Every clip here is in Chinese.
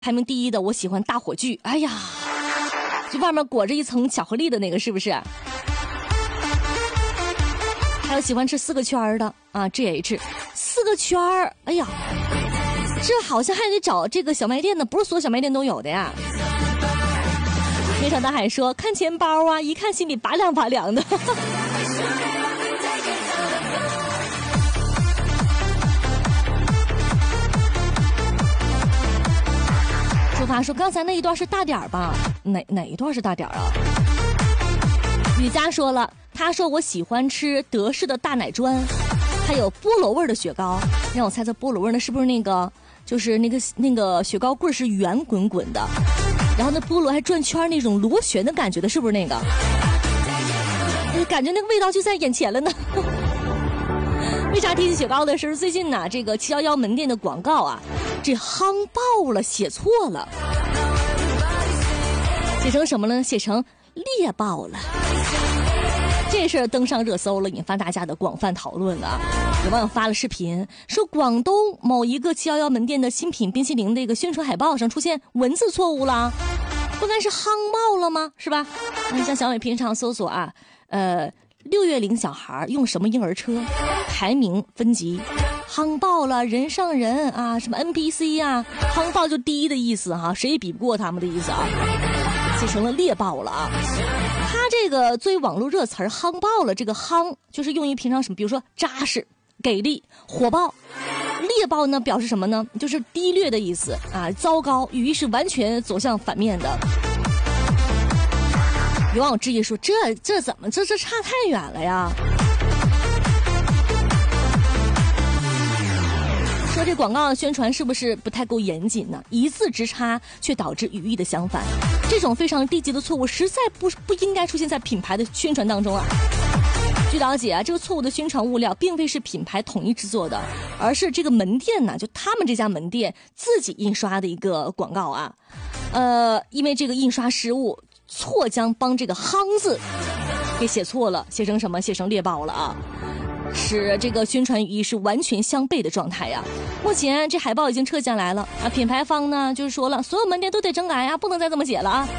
排名第一的我喜欢大火炬，哎呀，就外面裹着一层巧克力的那个，是不是？还有喜欢吃4个圈的啊 ，GH 4个圈儿，哎呀，这好像还得找这个小卖店呢，不是所有小卖店都有的呀。面朝大海说看钱包啊，一看心里拔凉拔凉的。出发说刚才那一段是大点儿吧？哪一段是大点儿啊？雨佳说了，他说我喜欢吃德式的大奶砖，还有菠萝味的雪糕。让我猜猜菠萝味的是不是那个，就是那个雪糕棍是圆滚滚的，然后那菠萝还转圈那种螺旋的感觉的，是不是那个？感觉那个味道就在眼前了呢。为啥提起雪糕的时候，最近呢这个711门店的广告啊，这夯爆了，写错了，写成什么呢？写成裂爆了。这事儿登上热搜了，引发大家的广泛讨论了。有网友发了视频，说广东某一个711门店的新品冰淇淋的一个宣传海报上出现文字错误了，不该是夯爆了吗？是吧？你像小美平常搜索啊，6月龄小孩用什么婴儿车，排名分级，夯爆了，人上人啊，什么 NPC 啊，夯爆就第一的意思哈，谁也比不过他们的意思啊，写成了裂爆了啊。他这个作为网络热词儿夯爆了，这个夯就是用于平常什么，比如说扎实、给力、火爆。裂爆呢表示什么呢？就是低劣的意思啊，糟糕，语义是完全走向反面的。有网友质疑说，这怎么这差太远了呀？说这广告的宣传是不是不太够严谨呢？一字之差却导致语义的相反，这种非常低级的错误实在不应该出现在品牌的宣传当中啊。据了解啊，这个错误的宣传物料并非是品牌统一制作的，而是这个门店呢，就他们这家门店自己印刷的一个广告啊。因为这个印刷失误，错将帮这个夯字给写错了，写成什么？写成裂爆了啊！使这个宣传语义是完全相悖的状态呀。目前这海报已经撤下来了啊，品牌方呢就是说了，所有门店都得整改啊，不能再这么写了啊。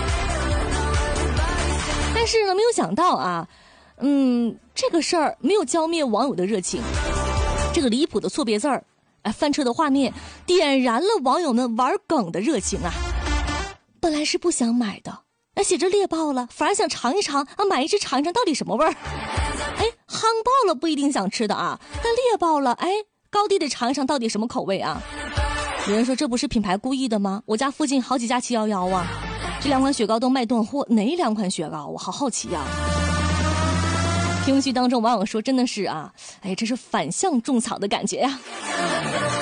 但是呢，没有想到啊，这个事儿没有浇灭网友的热情，这个离谱的错别字儿，翻车的画面点燃了网友们玩梗的热情啊。本来是不想买的，写着裂爆了，反而想尝一尝啊，买一只尝一尝到底什么味儿。夯爆了不一定想吃的啊，但裂爆了，高低得尝一尝到底什么口味啊。有人说这不是品牌故意的吗？我家附近好几家711啊，这2款雪糕都卖断货，哪2款雪糕我好好奇呀。评论区当中网友说真的是啊，这是反向种草的感觉呀。